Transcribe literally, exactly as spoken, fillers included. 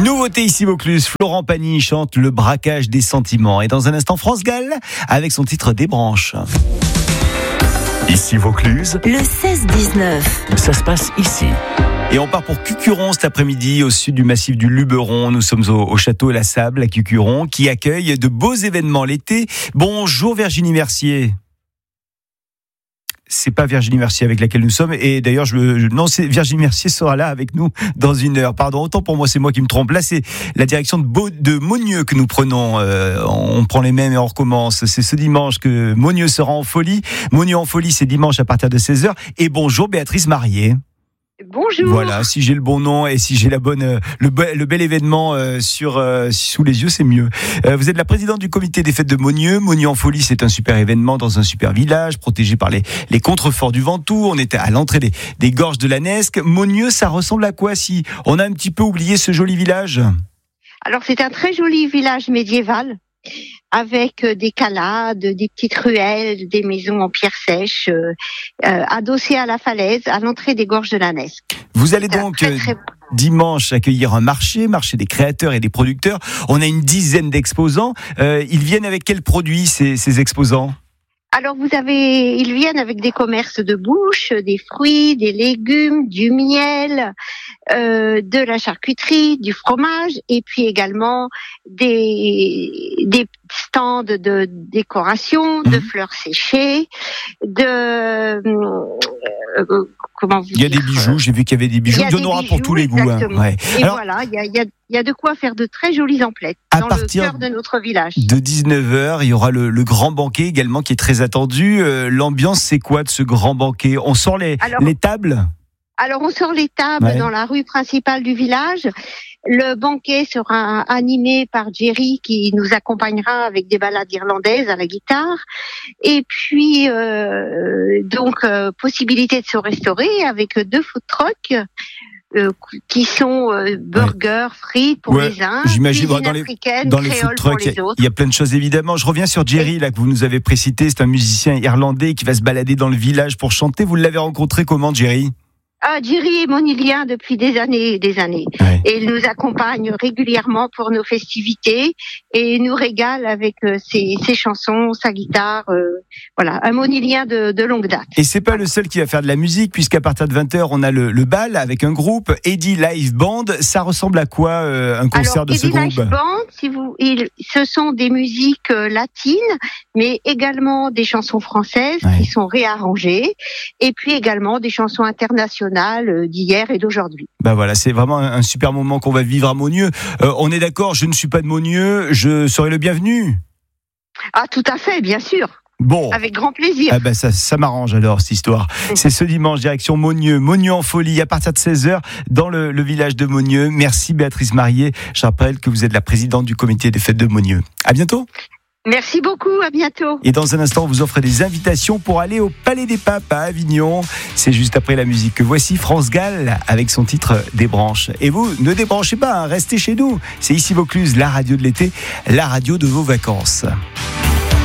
Nouveauté ici Vaucluse, Florent Pagny chante Le braquage des sentiments. Et dans un instant, France Gall avec son titre Des branches. Ici Vaucluse, le seize dix-neuf. Ça se passe ici. Et on part pour Cucuron cet après-midi, au sud du massif du Luberon. Nous sommes au, au château La Sable à Cucuron, qui accueille de beaux événements l'été. Bonjour Virginie Mercier. C'est pas Virginie Mercier avec laquelle nous sommes. Et d'ailleurs, je, je non, c'est Virginie Mercier sera là avec nous dans une heure. Pardon, autant pour moi, c'est moi qui me trompe. Là, c'est la direction de, Beau, de Monieux que nous prenons. Euh, on prend les mêmes et on recommence. C'est ce dimanche que Monieux sera en folie. Monieux en folie, c'est dimanche à partir de seize heures. Et bonjour Béatrice Marié. Bonjour. Voilà, si j'ai le bon nom et si j'ai la bonne, euh, le, be- le bel événement euh, sur euh, sous les yeux, c'est mieux. Euh, vous êtes la présidente du comité des fêtes de Monieux. Monieux en folie, c'est un super événement dans un super village, protégé par les, les contreforts du Ventoux. On était à l'entrée des, des gorges de la Nesque. Monieux, ça ressemble à quoi si on a un petit peu oublié ce joli village ? Alors c'est un très joli village médiéval, avec des calades, des petites ruelles, des maisons en pierre sèche, euh, euh, adossées à la falaise, à l'entrée des gorges de la Nesque. Vous allez C'est donc très, très... dimanche accueillir un marché, marché des créateurs et des producteurs. On a une dizaine d'exposants. Euh, ils viennent avec quels produits ces, ces exposants ? Alors vous avez, ils viennent avec des commerces de bouche, des fruits, des légumes, du miel, euh, de la charcuterie, du fromage, et puis également des des stands de décoration, de fleurs séchées, de euh, comment vous Il y a dire, des bijoux. J'ai vu qu'il y avait des bijoux. Il y, il y en aura pour tous les goûts. Hein. Ouais. Et Alors, voilà, il y a, il y a il y a de quoi faire de très jolies emplettes dans le cœur de notre village. De dix-neuf heures, il y aura le, le grand banquet également qui est très attendu. Euh, l'ambiance, c'est quoi de ce grand banquet ? On sort les, alors, les tables ? Alors, on sort les tables ouais. dans la rue principale du village. Le banquet sera animé par Jerry qui nous accompagnera avec des ballades irlandaises à la guitare. Et puis, euh, donc, euh, possibilité de se restaurer avec deux food trucks. Euh, qui sont euh, burgers, ouais. frites pour ouais. les uns, j'imagine cuisine dans les, africaine, dans les créole food pour les autres. Il y a plein de choses évidemment. Je reviens sur Jerry là que vous nous avez précité. C'est un musicien irlandais qui va se balader dans le village pour chanter. Vous l'avez rencontré comment, Jerry ? Ah, Jerry est monilien depuis des années et des années. Ouais. Et il nous accompagne régulièrement pour nos festivités et nous régale avec euh, ses, ses chansons, sa guitare. Euh, voilà, un monilien de, de longue date. Et c'est pas le seul qui va faire de la musique, puisqu'à partir de vingt heures, on a le, le bal avec un groupe, Eddie Live Band. Ça ressemble à quoi, euh, un concert Alors, de ce Eddie groupe ? Live Band, si vous, il, ce sont des musiques euh, latines, mais également des chansons françaises ouais. qui sont réarrangées, et puis également des chansons internationales d'hier et d'aujourd'hui. Ben voilà, c'est vraiment un super moment qu'on va vivre à Monieux. Euh, on est d'accord, je ne suis pas de Monieux, je serai le bienvenu. Ah, tout à fait, bien sûr. Bon. Avec grand plaisir. Ah ben ça, ça m'arrange alors cette histoire. C'est ce dimanche, direction Monieux, Monieux en folie, à partir de seize heures, dans le, le village de Monieux. Merci Béatrice Marié. Je rappelle que vous êtes la présidente du comité des fêtes de Monieux. À bientôt. Merci beaucoup, à bientôt. Et dans un instant, on vous offre des invitations pour aller au Palais des Papes à Avignon. C'est juste après la musique que voici France Gall avec son titre Des branches. Et vous, ne débranchez pas, hein, restez chez nous. C'est ici Vaucluse, la radio de l'été, la radio de vos vacances.